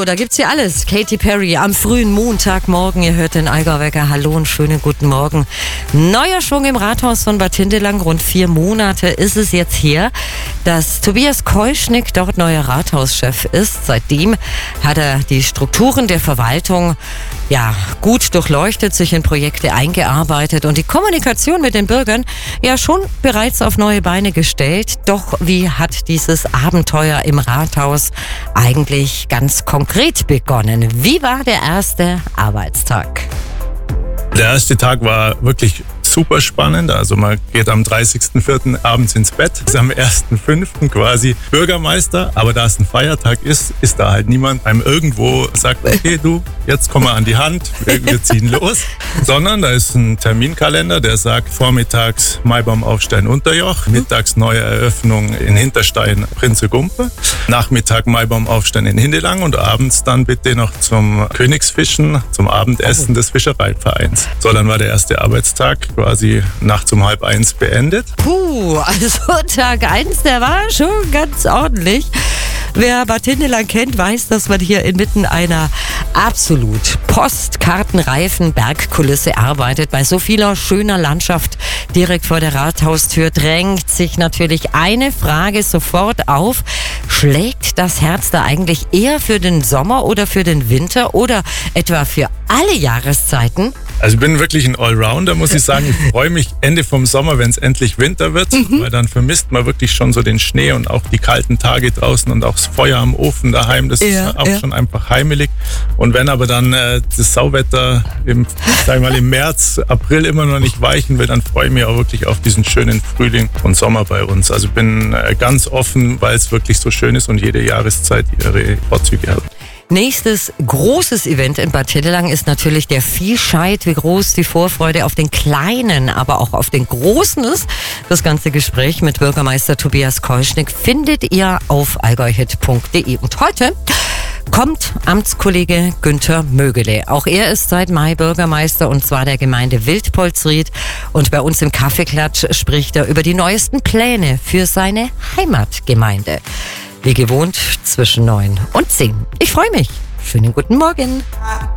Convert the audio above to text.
So, da gibt's hier alles. Katy Perry am frühen Montagmorgen. Ihr hört den Allgäu Wecker. Hallo und schönen guten Morgen. Neuer Schwung im Rathaus von Bad Hindelang. Rund 4 Monate ist es jetzt her, dass Tobias Keuschnick dort neuer Rathauschef ist. Seitdem hat er die Strukturen der Verwaltung gut durchleuchtet, sich in Projekte eingearbeitet und die Kommunikation mit den Bürgern schon bereits auf neue Beine gestellt. Doch wie hat dieses Abenteuer im Rathaus eigentlich ganz konkret begonnen? Wie war der erste Arbeitstag? Der erste Tag war wirklich super spannend. Also man geht am 30.04. abends ins Bett, ist am 1.05. quasi Bürgermeister. Aber da es ein Feiertag ist da halt niemand einem irgendwo sagt, okay, du, jetzt komm mal an die Hand, wir ziehen los. Sondern da ist ein Terminkalender, der sagt vormittags Maibaum Aufstein Unterjoch, mittags neue Eröffnung in Hinterstein Prinze Gumpe, Nachmittag Maibaum Aufstein in Hindelang und abends dann bitte noch zum Königsfischen, zum Abendessen des Fischereivereins. So, dann war der erste Arbeitstag quasi nachts um 12:30 beendet. Also Tag 1, der war schon ganz ordentlich. Wer Bad Hindelang kennt, weiß, dass man hier inmitten einer absolut postkartenreifen Bergkulisse arbeitet. Bei so vieler schöner Landschaft direkt vor der Rathaustür drängt sich natürlich eine Frage sofort auf. Schlägt das Herz da eigentlich eher für den Sommer oder für den Winter oder etwa für alle Jahreszeiten? Also ich bin wirklich ein Allrounder, muss ich sagen. Ich freue mich Ende vom Sommer, wenn es endlich Winter wird, weil dann vermisst man wirklich schon so den Schnee und auch die kalten Tage draußen und auch das Feuer am Ofen daheim. Das ist auch schon einfach heimelig. Und wenn aber dann das Sauwetter im März, April immer noch nicht weichen will, dann freue ich mich auch wirklich auf diesen schönen Frühling und Sommer bei uns. Also ich bin ganz offen, weil es wirklich so schön ist und jede Jahreszeit ihre Vorzüge hat. Nächstes großes Event in Bad Hindelang ist natürlich der Viehscheid. Wie groß die Vorfreude auf den kleinen, aber auch auf den großen ist. Das ganze Gespräch mit Bürgermeister Tobias Keuschnick findet ihr auf allgäuhit.de. Und heute kommt Amtskollege Günther Mögele. Auch er ist seit Mai Bürgermeister und zwar der Gemeinde Wildpolsried. Und bei uns im Kaffeeklatsch spricht er über die neuesten Pläne für seine Heimatgemeinde. Wie gewohnt zwischen 9 und 10. Ich freue mich. Schönen guten Morgen.